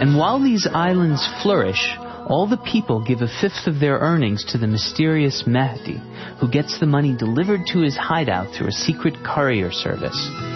And while these islands flourish, all the people give a fifth of their earnings to the mysterious Mehdi, who gets the money delivered to his hideout through a secret courier service.